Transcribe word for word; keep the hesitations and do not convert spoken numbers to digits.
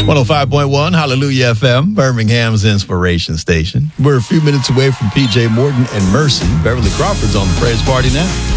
one oh five point one Hallelujah F M, Birmingham's inspiration station. We're a few minutes away from P J Morton and Mercy. Beverly Crawford's on the Praise Party now.